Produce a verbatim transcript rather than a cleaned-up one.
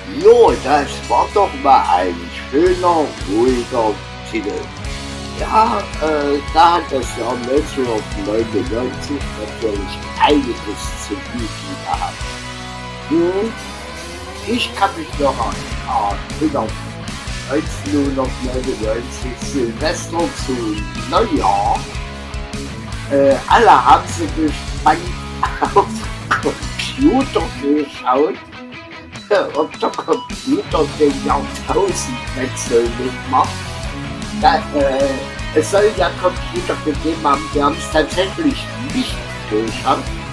Jo, das war doch mal ein schöner, ruhiger Titel. Ja, äh, da hat das Jahr neunzehnhundertneunundneunzig natürlich einiges zu bieten gehabt. Hm, ich kann mich noch erinnern, neunzehnhundertneunundneunzig, Silvester zu Neujahr, äh, alle haben sie gespannt auf den Computer geschaut, ob der Computer den Jahrtausendwechsel mitmacht. Da, äh, es soll ja Computer gegeben haben, die haben es tatsächlich nicht geschafft.